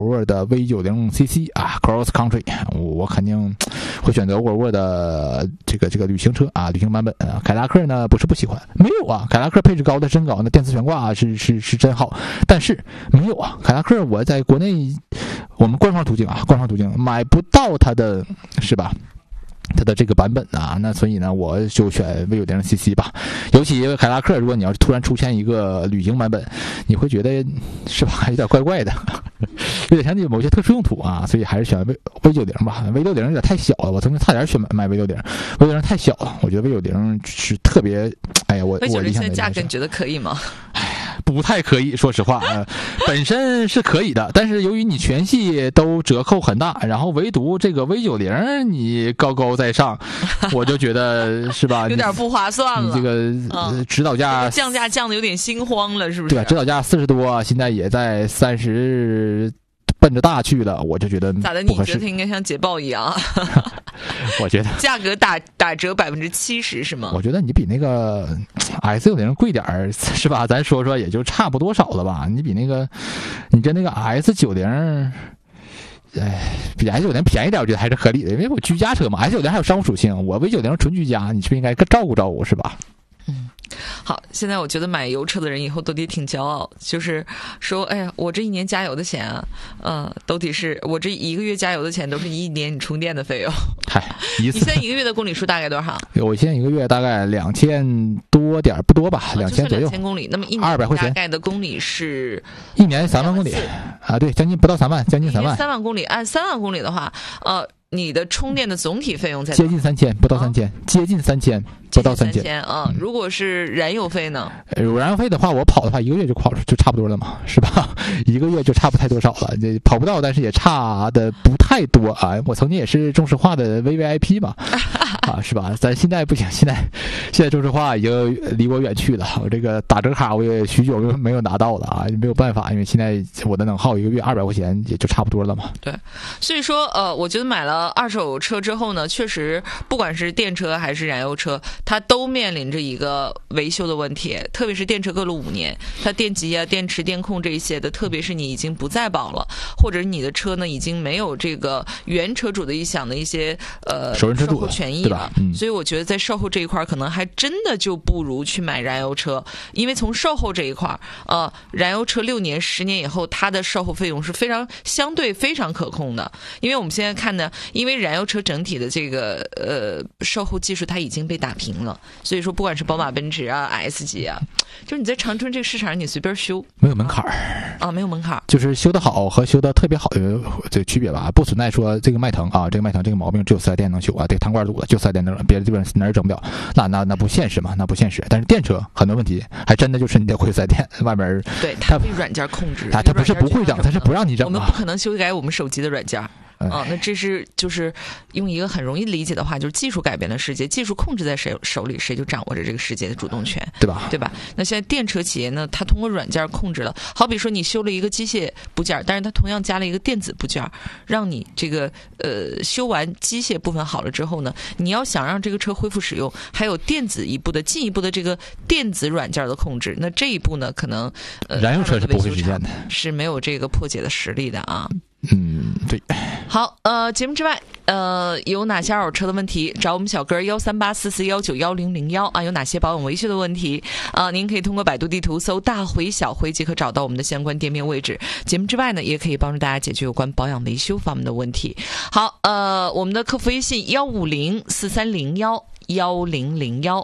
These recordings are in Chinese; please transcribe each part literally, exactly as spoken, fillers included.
沃尔的 V 九十 C C 啊 ，Cross Country， 我肯定会选择沃尔沃的这个这个旅行车啊，旅行版本啊。凯迪拉克呢不是不喜欢，没有啊，凯迪拉克配置高的真高，那电磁悬挂是是是真好，但是没有啊，凯迪拉克我在国内我们官方途径啊，官方途径买不到它的，是吧？它的这个版本啊，那所以呢，我就选 V 九十 C C 吧。尤其凯迪拉克，如果你要是突然出现一个旅行版本，你会觉得是吧，有点怪怪的，有点像那某些特殊用途啊，所以还是选 V V 九十吧。V 六十有点太小了，我曾经差点选买 V 六十，V 六十太小了，我觉得 V 九十是特别，哎呀，我 V 九十我现在价格你觉得可以吗？ 不太可以，说实话，呃，本身是可以的，但是由于你全系都折扣很大，然后唯独这个 V 九十你高高在上，我就觉得是吧， 有点不划算了。 你这个、呃、指导价、 嗯、降价降的有点心慌了，是不是？ 对吧？指导价四十多，现在也在三十。奔着大去了，我就觉得咋的？你觉得应该像捷豹一样？ 我觉得价格打打折百分之七十是吗？ 我觉得你比那个 S 九十贵点儿是吧？咱说说也就差不多少了吧？你比那个，你跟那个 S 九十，哎，比 S 九十便宜点，我觉得还是合理的，因为我居家车嘛 ，S 九十还有商务属性，我 V 九十纯居家，你是不是应该更照顾照顾是吧？ 嗯。好，现在我觉得买油车的人以后都得挺骄傲，就是说，哎呀，我这一年加油的钱啊，嗯，都得是我这一个月加油的钱都是一年你充电的费用。 嗨， 你现在一个月的公里数大概多少？ 我现在一个月大概两千多点，不多吧，两千左右。 两千公里，那么一年二百块钱大概的公里是一年三万公里啊，对，将近不到三万，将近三万。 三万公里，按三万公里的话，呃。你的充电的总体费用在接近三千，不到三千、啊，接近三千，不到三千啊。如果是燃油费呢？ 呃，燃油费的话，我跑的话，一个月就跑就差不多了嘛，是吧？一个月就差不太多少了，这跑不到，但是也差的不太多啊。我曾经也是中石化的 V V I P 嘛，啊，是吧？咱现在不行，现在现在中石化已经离我远去了。我这个打折卡我也许久没有拿到了啊，没有办法，因为现在我的能耗一个月二百块钱也就差不多了嘛。 对，所以说呃，我觉得买了二手车之后呢，确实不管是电车还是燃油车，它都面临着一个维修的问题，特别是电车各了五年，它电机啊、电池、电控这一些的，特别是你已经不再保了，或者你的车呢已经没有这个原车主的一项的一些呃首任车主售后权益了， 嗯、 所以我觉得在售后这一块可能还真的就不如去买燃油车，因为从售后这一块，呃，燃油车六年、十年以后，它的售后费用是非常相对非常可控的，因为我们现在看呢，因为燃油车整体的这个呃售后技术它已经被打平了，所以说不管是宝马、奔驰啊、S 级啊，就是你在长春这个市场你随便修没有门槛啊，没有门槛， 就是修得好和修得特别好的这区别吧，不存在说这个迈腾啊，这个迈腾这个毛病只有四 S 店能修啊，这个汤罐堵了就四 S 店能，别的地方哪儿整不了，那那那不现实嘛，那不现实。但是电车很多问题还真的就是你得回四 S 店外面， 对，它被软件控制， 它它不是不会整，它是不让你整、啊， 我们不可能修改我们手机的软件。啊，那这是就是用一个很容易理解的话，就是技术改变了世界，技术控制在谁手里，谁就掌握着这个世界的主动权， 对吧？ 对吧？那现在电车企业呢，它通过软件控制了，好比说你修了一个机械部件，但是它同样加了一个电子部件，让你这个呃修完机械部分好了之后呢，你要想让这个车恢复使用，还有电子一步的进一步的这个电子软件的控制，那这一步呢，可能呃燃油车是不会实现的， 是没有这个破解的实力的啊。 嗯，对。 好，呃，节目之外，呃，有哪些二手车的问题，找我们小哥幺三八四四幺九幺零零幺啊？有哪些保养维修的问题啊、呃？您可以通过百度地图搜大回小回即可找到我们的相关店面位置。节目之外呢，也可以帮助大家解决有关保养维修方面的问题。好，呃，我们的客服微信幺五零四三零幺幺零零幺。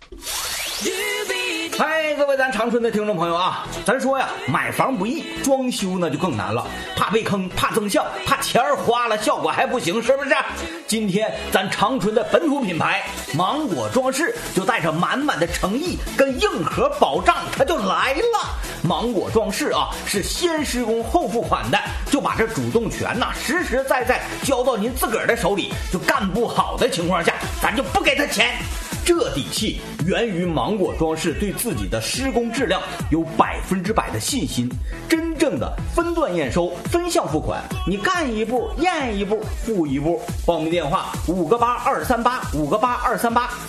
嗨，各位咱长春的听众朋友啊，咱说呀，买房不易，装修呢就更难了，怕被坑，怕增效，怕钱儿花了效果还不行，是不是？今天咱长春的本土品牌芒果装饰就带着满满的诚意跟硬核保障，它就来了。芒果装饰啊，是先施工后付款的，就把这主动权呐、啊、实实在在交到您自个儿的手里，就干不好的情况下，咱就不给他钱。这底气源于芒果装饰对自己的施工质量有百分之百的信心，真正的分段验收、分项付款，你干一步验一步付一步。报名电话五个八二三八五个八二三八。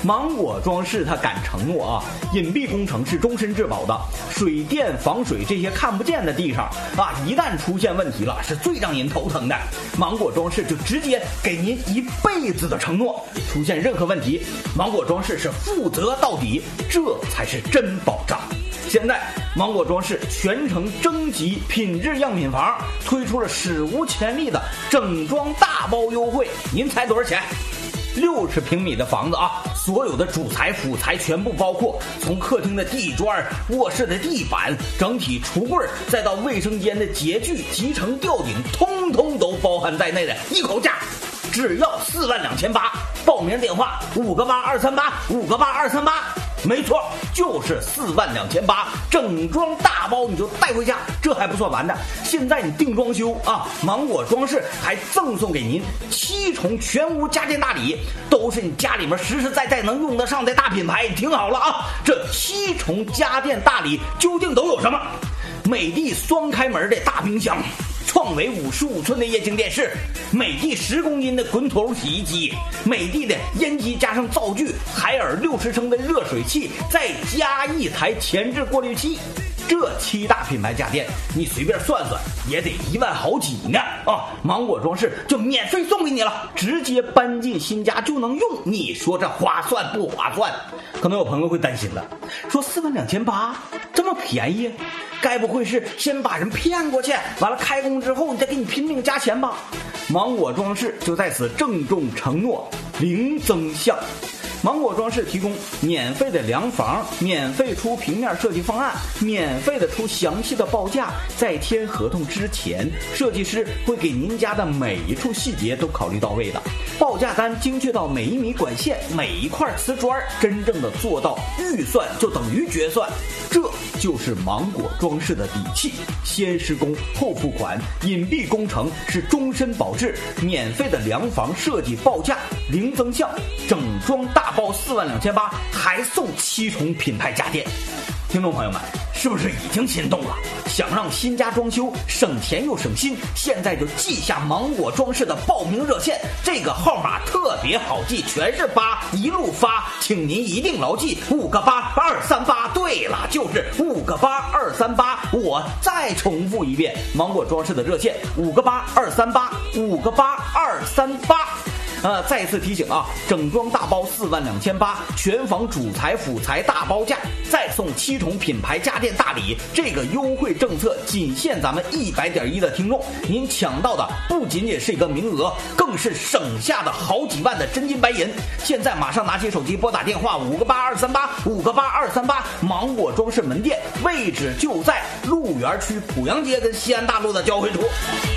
芒果装饰它敢承诺啊，隐蔽工程是终身质保的，水电防水这些看不见的地方啊，一旦出现问题了，是最让人头疼的。芒果装饰就直接给您一辈子的承诺，出现任何问题，芒果装饰是负责到底，这才是真保障。现在芒果装饰全程征集品质样品房，推出了史无前例的整装大包优惠，您猜多少钱？六十平米的房子啊，所有的主材辅材全部包括，从客厅的地砖、卧室的地板、整体橱柜，再到卫生间的洁具、集成吊顶，通通都包含在内的一口价，只要四万两千八。报名电话五个八二三八五个八二三八。没错，就是四万两千八，整装大包你就带回家。这还不算完的，现在你定装修啊，芒果装饰还赠送给您七重全屋家电大礼，都是你家里面实实在在能用得上的大品牌。听好了啊，这七重家电大礼究竟都有什么？美的双开门的大冰箱，创维五十五寸的液晶电视，美的十公斤的滚筒洗衣机，美的的烟机加上灶具，海尔六十升的热水器，再加一台前置过滤器。这七大品牌家电，你随便算算也得一万好几呢啊！芒果装饰就免费送给你了，直接搬进新家就能用，你说这划算不划算？可能有朋友会担心了，说四万两千八这么便宜，该不会是先把人骗过去，完了开工之后你再给你拼命加钱吧？芒果装饰就在此郑重承诺，零增项。芒果装饰提供免费的量房，免费出平面设计方案，免费的出详细的报价。在签合同之前，设计师会给您家的每一处细节都考虑到位的，报价单精确到每一米管线、每一块瓷砖，真正的做到预算就等于决算。这就是芒果装饰的底气，先施工后付款，隐蔽工程是终身保质，免费的量房设计报价零增项，整装大包四万两千八，还送七重品牌家电。听众朋友们，是不是已经心动了？想让新家装修省钱又省心，现在就记下芒果装饰的报名热线，这个号码特别好记，全是八，一路发，请您一定牢记五个八二三八。对了，就是五个八二三八。我再重复一遍，芒果装饰的热线五个八二三八，五个八二三八。呃，再次提醒啊，整装大包四万两千八，全房主材辅材大包价，再送七重品牌家电大礼。这个优惠政策仅限咱们一百点一的听众，您抢到的不仅仅是一个名额，更是省下的好几万的真金白银。现在马上拿起手机拨打电话五个八二三八五个八二三八，芒果装饰门店位置就在鹿园区濮阳街跟西安大路的交汇处。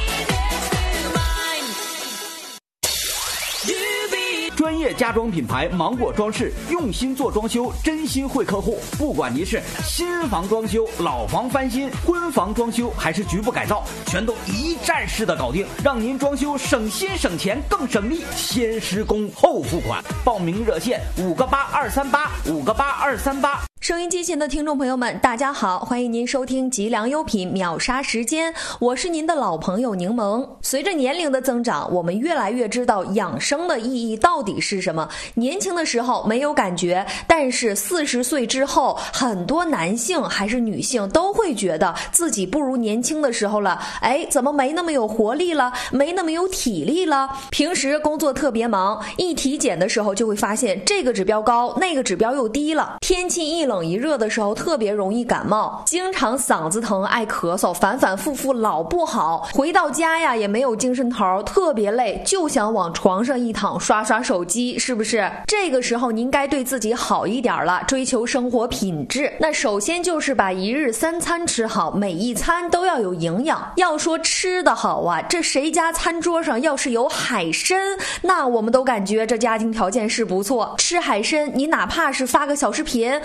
专业家装品牌芒果装饰，用心做装修，真心惠客户。不管您是新房装修、老房翻新、婚房装修，还是局部改造，全都一站式的搞定，让您装修省心省钱更省力。先施工后付款，报名热线五个八二三八五个八二三八。 收音机前的听众朋友们，大家好，欢迎您收听吉良优品秒杀时间，我是您的老朋友柠檬。随着年龄的增长，我们越来越知道养生的意义到底是什么。年轻的时候没有感觉，但是四十岁之后，很多男性还是女性都会觉得自己不如年轻的时候了。哎，怎么没那么有活力了，没那么有体力了？平时工作特别忙，一体检的时候就会发现这个指标高，那个指标又低了。天气一冷一热的时候特别容易感冒，经常嗓子疼爱咳嗽，反反复复老不好。回到家呀也没有精神头，特别累，就想往床上一躺刷刷手机，是不是？这个时候您该对自己好一点了，追求生活品质。那首先就是把一日三餐吃好，每一餐都要有营养。要说吃的好啊，这谁家餐桌上要是有海参，那我们都感觉这家庭条件是不错。吃海参你哪怕是发个小视频，发个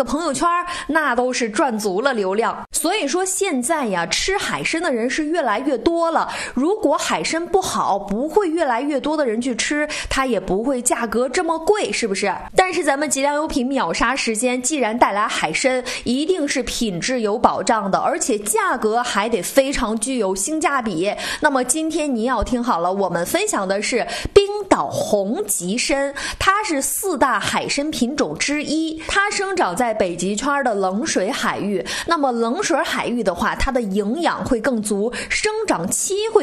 个朋友圈，那都是赚足了流量。所以说现在呀，吃海参的人是越来越多了。如果海参不好，不会越来越多的人去吃，它也不会价格这么贵，是不是？但是咱们吉良优品秒杀时间既然带来海参，一定是品质有保障的，而且价格还得非常具有性价比。那么今天你要听好了，我们分享的是冰岛红极参，它是四大海参品种之一，它生长在北极圈的冷水海域。那么冷水海域的话，它的营养会更足，生长期会